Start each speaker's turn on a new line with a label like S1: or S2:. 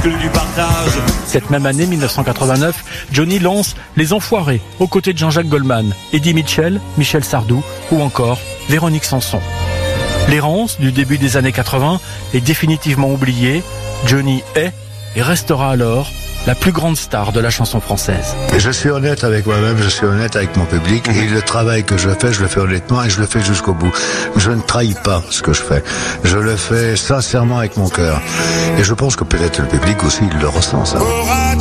S1: que du partage.
S2: Cette même année, 1989, Johnny lance Les Enfoirés, aux côtés de Jean-Jacques Goldman, Eddie Mitchell, Michel Sardou ou encore Véronique Sanson. L'errance du début des années 80 est définitivement oubliée. Johnny est et restera alors la plus grande star de la chanson française.
S3: Je suis honnête avec moi-même, je suis honnête avec mon public et le travail que je le fais honnêtement et je le fais jusqu'au bout. Je ne trahis pas ce que je fais. Je le fais sincèrement avec mon cœur. Et je pense que peut-être le public aussi, il le ressent, ça.